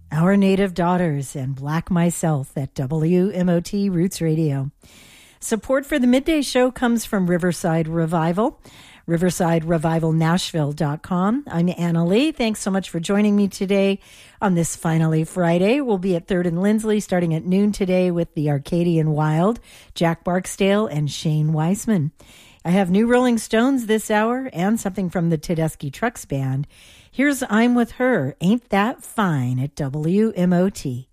Our Native Daughters and Black Myself at WMOT Roots Radio. Support for the Midday Show comes from Riverside Revival, riversiderevivalnashville.com. I'm Anna Lee. Thanks so much for joining me today on this Finally Friday. We'll be at 3rd and Lindsley starting at noon today with the Arcadian Wild, Jack Barksdale, and Shane Weissman. I have new Rolling Stones this hour and something from the Tedeschi Trucks Band. Here's I'm With Her, Ain't That Fine at WMOT.